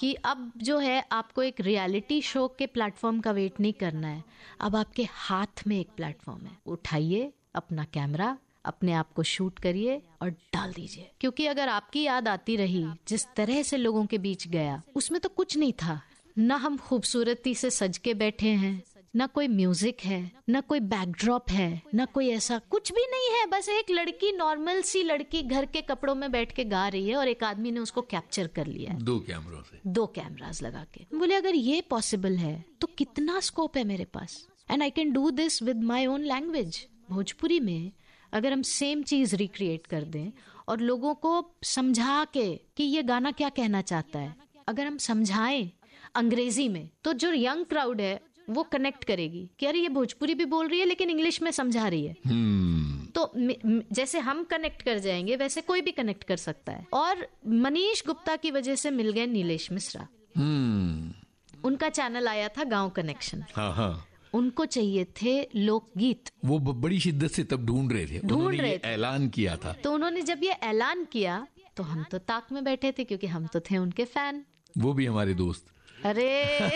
कि अब जो है आपको एक रियलिटी शो के प्लेटफॉर्म का वेट नहीं करना है, अब आपके हाथ में एक प्लेटफॉर्म है, उठाइए अपना कैमरा, अपने आप को शूट करिए और डाल दीजिए। क्योंकि अगर आपकी याद आती रही जिस तरह से लोगों के बीच गया, उसमें तो कुछ नहीं था, ना हम खूबसूरती से सज के बैठे हैं, ना कोई म्यूजिक है, ना कोई बैकड्रॉप है, ना कोई ऐसा कुछ भी नहीं है। बस एक लड़की, नॉर्मल सी लड़की घर के कपड़ों में बैठ के गा रही है और एक आदमी ने उसको कैप्चर कर लिया है 2 कैमरों से, 2 कैमरास लगा के। बोले अगर ये पॉसिबल है तो कितना स्कोप है मेरे पास, and I can do this with my own language. Bhojpuri में अगर हम सेम चीज रिक्रिएट कर दें और लोगों को समझा के कि ये गाना क्या कहना चाहता है, अगर हम समझाएं अंग्रेजी में, तो जो यंग क्राउड है वो कनेक्ट करेगी कि अरे ये भोजपुरी भी बोल रही है लेकिन इंग्लिश में समझा रही है। तो जैसे हम कनेक्ट कर जाएंगे वैसे कोई भी कनेक्ट कर सकता है। और मनीष गुप्ता की वजह से मिल गए नीलेश मिश्रा। उनका चैनल आया था गांव कनेक्शन। हाँ। उनको चाहिए थे लोकगीत, वो बड़ी शिद्दत से तब ढूंढ रहे थे, ऐलान किया था। तो उन्होंने जब ये ऐलान किया तो हम तो ताक में बैठे थे क्योंकि हम तो थे उनके फैन। वो भी हमारे दोस्त। अरे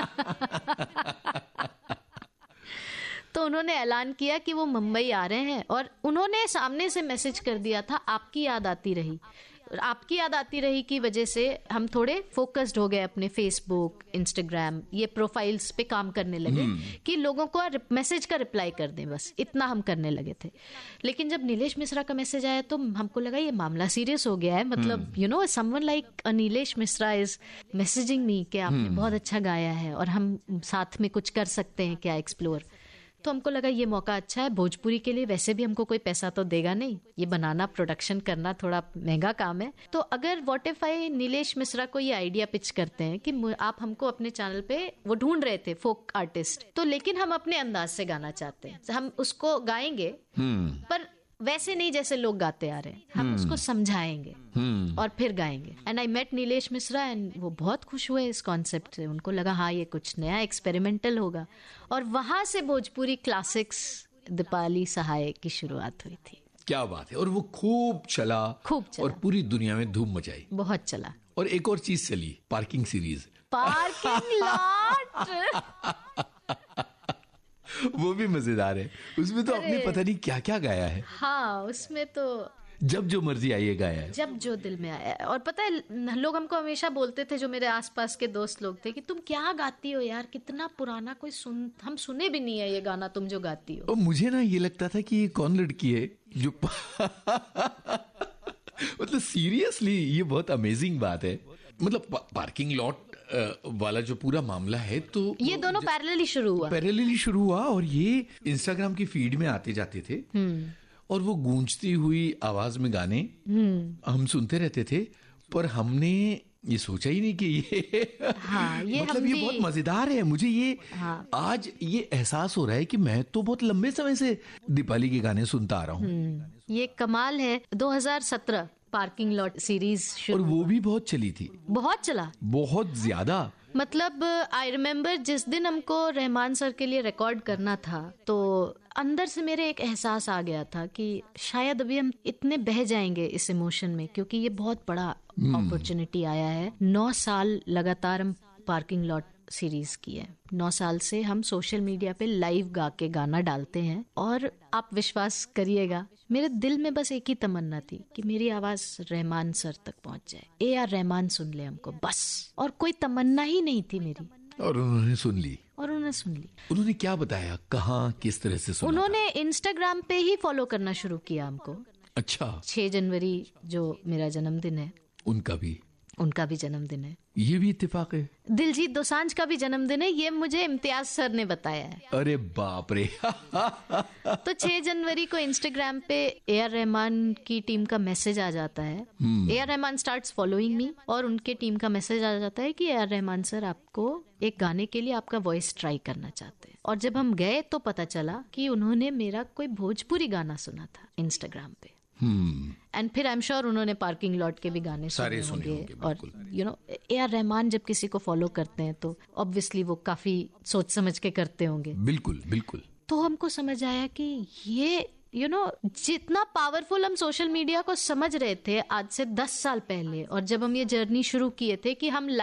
तो उन्होंने ऐलान किया कि वो मुंबई आ रहे हैं और उन्होंने सामने से मैसेज कर दिया था आपकी याद आती रही। आपकी याद आती रही की वजह से हम थोड़े फोकस्ड हो गए अपने फेसबुक, इंस्टाग्राम, ये प्रोफाइल्स पे काम करने लगे कि लोगों को मैसेज का रिप्लाई कर दें, बस इतना हम करने लगे थे। लेकिन जब नीलेश मिश्रा का मैसेज आया तो हमको लगा ये मामला सीरियस हो गया है। मतलब you know someone like Nilesh Mishra is messaging me कि आपने बहुत अच्छा गाया है और हम साथ में कुछ कर सकते हैं क्या, एक्सप्लोर। तो हमको लगा ये मौका अच्छा है भोजपुरी के लिए। वैसे भी हमको कोई पैसा तो देगा नहीं, ये बनाना, प्रोडक्शन करना थोड़ा महंगा काम है। तो अगर what if I Nilesh Mishra को ये आइडिया पिच करते हैं कि आप हमको अपने चैनल पे, वो ढूंढ रहे थे फोक आर्टिस्ट, तो लेकिन हम अपने अंदाज से गाना चाहते हैं, हम उसको गाएंगे पर वैसे नहीं जैसे लोग गाते आ रहे हैं, हम उसको समझाएंगे और फिर गाएंगे। And I met Nilesh Mishra and वो बहुत खुश हुए इस कॉन्सेप्ट से। उनको लगा हाँ ये कुछ नया एक्सपेरिमेंटल होगा। और वहां से भोजपुरी क्लासिक्स दीपाली सहाय की शुरुआत हुई थी। क्या बात है। और वो खूब चला और पूरी दुनिया में धूम मचाई, बहुत चला। और एक और चीज चली, पार्किंग सीरीज, पार्किंग लॉट वो भी मजेदार है। उसमें तो आपने पता नहीं क्या क्या गाया है। हाँ, उसमें तो जब जो मर्जी आइए गाया है, जब जो दिल में आया। और पता है लोग हमको हमेशा बोलते थे, जो मेरे आसपास के दोस्त लोग थे, कि तुम क्या गाती हो यार, कितना पुराना, कोई हम सुने भी नहीं है ये गाना तुम जो गाती हो। और मुझे ना ये लगता था कि ये कौन लड़की है जो मतलब सीरियसली ये बहुत अमेजिंग बात है। मतलब पार्किंग लॉट वाला जो पूरा मामला है, तो ये दोनों पैरेलली शुरू हुआ और ये इंस्टाग्राम की फीड में आते जाते थे और वो गूंजती हुई आवाज में गाने हम सुनते रहते थे। पर हमने ये सोचा ही नहीं कि ये ये मतलब ये बहुत मजेदार है। मुझे ये आज ये एहसास हो रहा है कि मैं तो बहुत लंबे समय से दीपाली के गाने सुनता आ रहा हूँ। ये कमाल है। 2017 पार्किंग लॉट सीरीज और वो भी बहुत चली थी, बहुत चला, बहुत ज्यादा। मतलब आई रिमेम्बर जिस दिन हमको रहमान सर के लिए रिकॉर्ड करना था, तो अंदर से मेरे एक एहसास आ गया था कि शायद अभी हम इतने बह जाएंगे इस इमोशन में, क्योंकि ये बहुत बड़ा अपॉर्चुनिटी आया है। 9 साल लगातार हम पार्किंग लॉट सीरीज की है। 9 साल से हम सोशल मीडिया पे लाइव गा के गाना डालते हैं और आप विश्वास करिएगा, मेरे दिल में बस एक ही तमन्ना थी कि मेरी आवाज रहमान सर तक पहुंच जाए, AR रहमान सुन ले हमको, बस। और कोई तमन्ना ही नहीं थी मेरी, और उन्होंने सुन ली। उन्होंने क्या बताया, कहाँ, किस तरह से सुना? उन्होंने इंस्टाग्राम पे ही फॉलो करना शुरू किया हमको। अच्छा। 6 जनवरी जो मेरा जन्मदिन है, उनका भी जन्मदिन है। ये भी इत्तेफाक है। दिलजीत दोसांझ का भी जन्मदिन है, ये मुझे इम्तियाज सर ने बताया है। अरे बाप रे तो 6 जनवरी को इंस्टाग्राम पे AR रहमान की टीम का मैसेज आ जाता है। AR Rahman starts following me और उनके टीम का मैसेज आ जाता है कि AR रहमान सर आपको एक गाने के लिए आपका वॉइस ट्राई करना चाहते हैं। और जब हम गए तो पता चला कि उन्होंने मेरा कोई भोजपुरी गाना सुना था इंस्टाग्राम पे। एंड फिर आई एम श्योर उन्होंने पार्किंग लॉट के भी गाने सुने होंगे। और यू नो AR रहमान जब किसी को फॉलो करते हैं तो ऑब्वियसली वो काफी सोच समझ के करते होंगे। बिल्कुल। तो हमको समझ आया कि ये जितना पावरफुल हम सोशल मीडिया को समझ रहे थे आज से 10 साल पहले, और जब हम ये जर्नी शुरू किए थे कि हम